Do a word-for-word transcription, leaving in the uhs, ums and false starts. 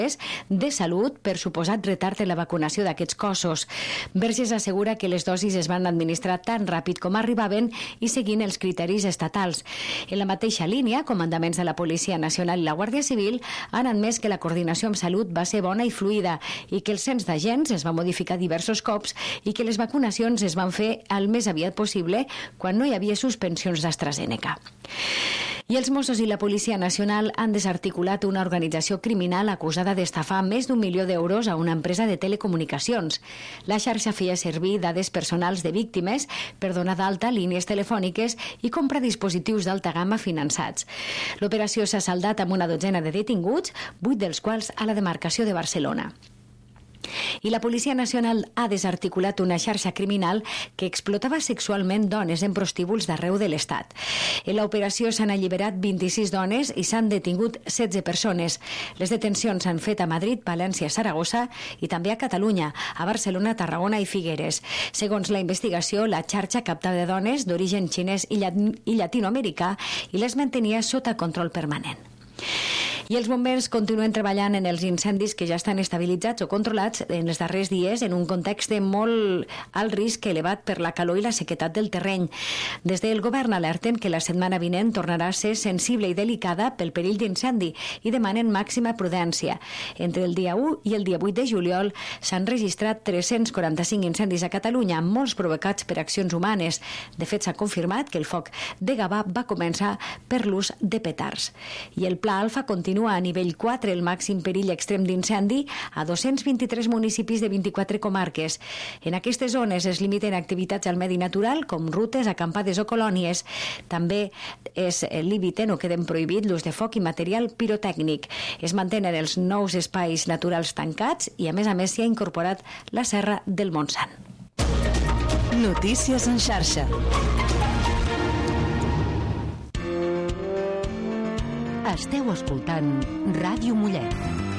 de salut per suposat retard en la vacunació d'aquests cossos. Verges assegura que les dosis es van administrar tan ràpid com arribaven i seguint els criteris estatals. En la mateixa línia, comandaments de la Policia Nacional i la Guàrdia Civil han admès que la coordinació amb salut va ser bona i fluida i que el cens d'agents es va modificar diversos cops i que les vacunacions es van fer el més aviat possible quan no hi havia suspensions d'AstraZeneca. I els Mossos i la Policia Nacional han desarticulat una organització criminal acusada d'estafar més d'un milió d'euros a una empresa de telecomunicacions. La xarxa feia servir dades personals de víctimes per donar d'alta línies telefòniques i comprar dispositius d'alta gamma finançats. L'operació s'ha saldat amb una dotzena de detinguts, vuit dels quals a la demarcació de Barcelona. I la Policia Nacional ha desarticulat una xarxa criminal que explotava sexualment dones en prostíbuls d'arreu de l'Estat. En l'operació s'han alliberat vint-i-sis dones i s'han detingut setze persones. Les detencions s'han fet a Madrid, València, Saragossa i també a Catalunya, a Barcelona, Tarragona i Figueres. Segons la investigació, la xarxa captava dones d'origen xinès i llatinoamericà i les mantenia sota control permanent. I els bombers continuen treballant en els incendis que ja estan estabilitzats o controlats en els darrers dies en un context de molt alt risc elevat per la calor i la sequedat del terreny. Des del govern alerten que la setmana vinent tornarà a ser sensible i delicada pel perill d'incendi i demanen màxima prudència. Entre el dia u i el dia vuit de juliol s'han registrat tres-cents quaranta-cinc incendis a Catalunya, molts provocats per accions humanes. De fet, s'ha confirmat que el foc de Gavà va començar per l'ús de petards. I el Pla Alfa continua a nivell quatre, el màxim perill extrem d'incendi, a dos-cents vint-i-tres municipis de vint-i-quatre comarques. En aquestes zones es limiten activitats al medi natural, com rutes, acampades o colònies. També es limiten o queden prohibit l'ús de foc i material pirotècnic. Es mantenen els nous espais naturals tancats i, a més a més, s'hi ha incorporat la Serra del Montsant. Notícies en xarxa. Esteu escoltant Ràdio Mollet.